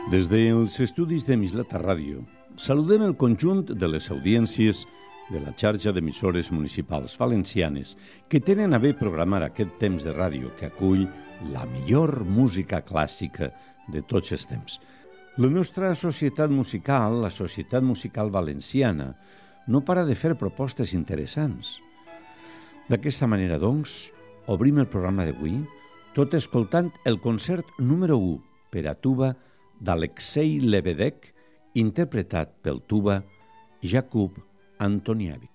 Des dels estudis de Mislata Ràdio, saludem el conjunt de les audiències de la xarxa d'emissores municipals valencianes que tenen a bé programar aquest temps de ràdio que acull la millor música clàssica de tots els temps. La nostra societat musical, la Societat Musical Valenciana, no para de fer propostes interessants. D'aquesta manera, doncs, obrim el programa d'avui tot escoltant el concert número 1 per a tuba d'Alexei Lebedek, interpretat pel tuba Jakub Antonievich.